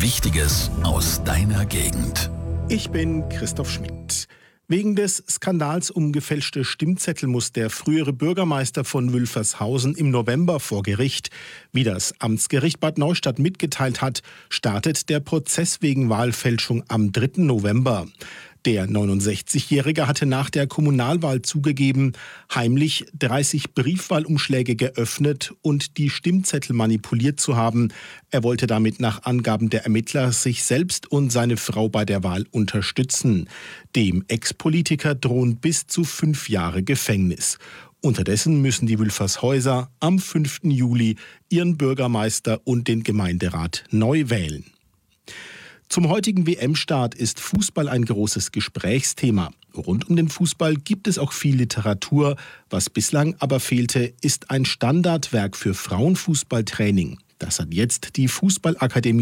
Wichtiges aus deiner Gegend. Ich bin Christoph Schmidt. Wegen des Skandals um gefälschte Stimmzettel muss der frühere Bürgermeister von Wülfershausen im November vor Gericht. Wie das Amtsgericht Bad Neustadt mitgeteilt hat, startet der Prozess wegen Wahlfälschung am 3. November. Der 69-Jährige hatte nach der Kommunalwahl zugegeben, heimlich 30 Briefwahlumschläge geöffnet und die Stimmzettel manipuliert zu haben. Er wollte damit nach Angaben der Ermittler sich selbst und seine Frau bei der Wahl unterstützen. Dem Ex-Politiker drohen bis zu 5 Jahre Gefängnis. Unterdessen müssen die Wülfershäuser am 5. Juli ihren Bürgermeister und den Gemeinderat neu wählen. Zum heutigen WM-Start ist Fußball ein großes Gesprächsthema. Rund um den Fußball gibt es auch viel Literatur. Was bislang aber fehlte, ist ein Standardwerk für Frauenfußballtraining. Das hat jetzt die Fußballakademie